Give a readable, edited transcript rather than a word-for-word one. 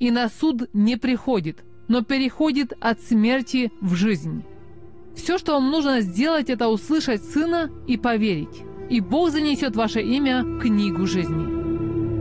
и на суд не приходит, но переходит от смерти в жизнь. Все, что вам нужно сделать, это услышать Сына и поверить. И Бог занесет ваше имя в книгу жизни.